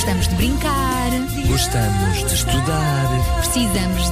Gostamos de brincar. Gostamos de estudar. Precisamos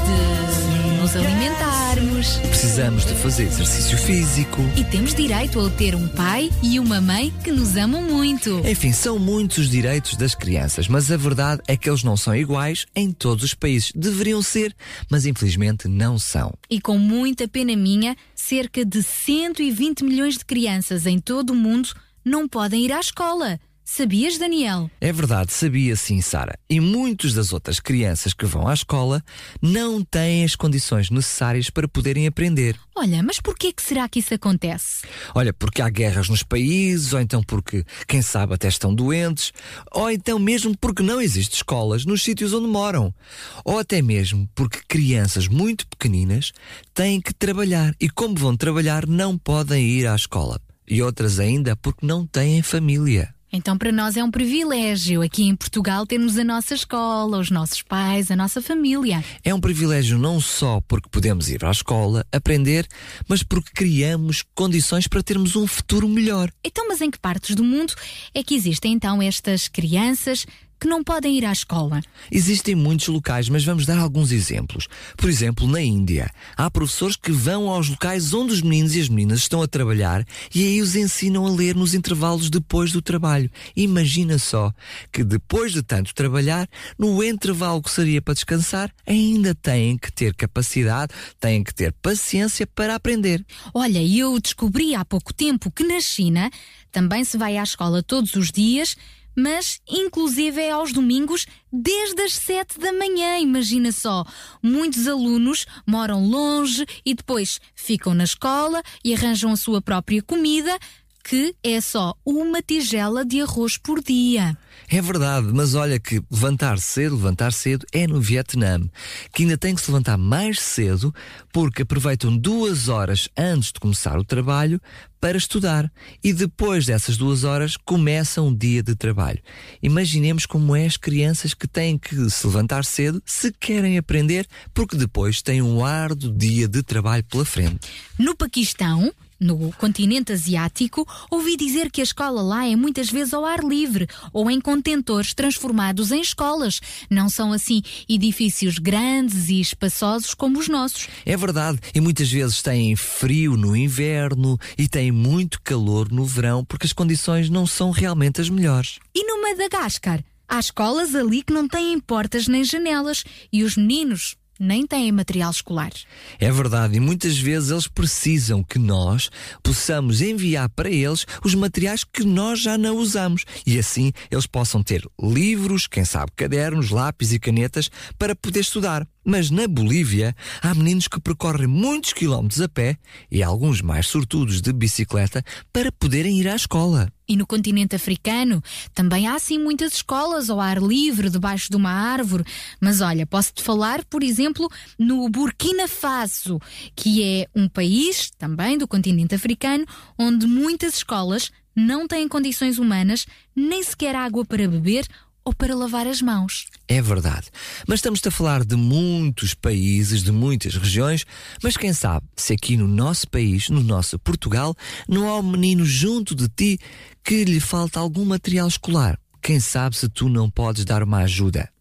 de nos alimentarmos. Precisamos de fazer exercício físico. E temos direito a ter um pai e uma mãe que nos amam muito. Enfim, são muitos os direitos das crianças, mas a verdade é que eles não são iguais em todos os países. Deveriam ser, mas infelizmente não são. E com muita pena minha, cerca de 120 milhões de crianças em todo o mundo não podem ir à escola. Sabias, Daniel? É verdade, sabia sim, Sara. E muitas das outras crianças que vão à escola não têm as condições necessárias para poderem aprender. Olha, mas porquê que será que isso acontece? Olha, porque há guerras nos países, ou então porque, quem sabe, até estão doentes, ou então mesmo porque não existem escolas nos sítios onde moram. Ou até mesmo porque crianças muito pequeninas têm que trabalhar e, como vão trabalhar, não podem ir à escola. E outras ainda porque não têm família. Então para nós é um privilégio aqui em Portugal termos a nossa escola, os nossos pais, a nossa família. É um privilégio não só porque podemos ir à escola, aprender, mas porque criamos condições para termos um futuro melhor. Então, mas em que partes do mundo é que existem então estas crianças que não podem ir à escola? Existem muitos locais, mas vamos dar alguns exemplos. Por exemplo, na Índia, há professores que vão aos locais onde os meninos e as meninas estão a trabalhar e aí os ensinam a ler nos intervalos depois do trabalho. Imagina só que depois de tanto trabalhar, no intervalo que seria para descansar, ainda têm que ter capacidade, têm que ter paciência para aprender. Olha, eu descobri há pouco tempo que na China também se vai à escola todos os dias, mas inclusive é aos domingos desde as 7 da manhã, imagina só. Muitos alunos moram longe e depois ficam na escola e arranjam a sua própria comida, que é só uma tigela de arroz por dia. É verdade, mas olha que levantar cedo é no Vietnã, que ainda tem que se levantar mais cedo porque aproveitam 2 horas antes de começar o trabalho para estudar e depois dessas 2 horas começa um dia de trabalho. Imaginemos como é as crianças que têm que se levantar cedo se querem aprender, porque depois têm um árduo dia de trabalho pela frente. No Paquistão, no continente asiático, ouvi dizer que a escola lá é muitas vezes ao ar livre ou em contentores transformados em escolas. Não são assim edifícios grandes e espaçosos como os nossos. É verdade, e muitas vezes têm frio no inverno e têm muito calor no verão porque as condições não são realmente as melhores. E no Madagascar? Há escolas ali que não têm portas nem janelas e os meninos nem têm material escolar. É verdade, e muitas vezes eles precisam que nós possamos enviar para eles os materiais que nós já não usamos. E assim eles possam ter livros, quem sabe cadernos, lápis e canetas para poder estudar. Mas na Bolívia há meninos que percorrem muitos quilómetros a pé e alguns mais sortudos de bicicleta para poderem ir à escola. E no continente africano também há sim muitas escolas ao ar livre, debaixo de uma árvore. Mas olha, posso-te falar, por exemplo, no Burkina Faso, que é um país também do continente africano, onde muitas escolas não têm condições humanas, nem sequer água para beber ou para lavar as mãos. É verdade, mas estamos a falar de muitos países, de muitas regiões, mas quem sabe se aqui no nosso país, no nosso Portugal, não há um menino junto de ti que lhe falta algum material escolar. Quem sabe se tu não podes dar uma ajuda?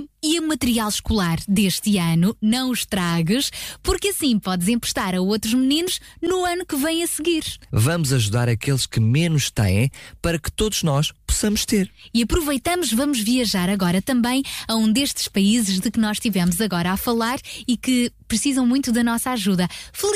E o material escolar deste ano não o estragues, porque assim podes emprestar a outros meninos no ano que vem a seguir. Vamos ajudar aqueles que menos têm para que todos nós possamos ter. E aproveitamos, vamos viajar agora também a um destes países de que nós estivemos agora a falar e que precisam muito da nossa ajuda.